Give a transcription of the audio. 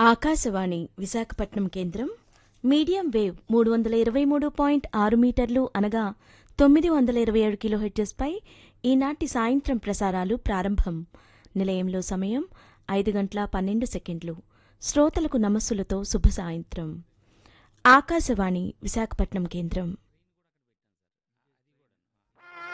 ఆకాశవాణి విశాఖపట్నం కేంద్రం medium wave 323.6 మీటర్లు అనగా 927 కిలోహెర్ట్జ్పై ఈనాటి సాయంత్రం ప్రసారాలు ప్రారంభం. నిలయంలో సమయం 5:12 శ్రోతలకు నమస్సులతో శుభ సాయంత్రం. ఆకాశవాణి విశాఖపట్నం కేంద్రం.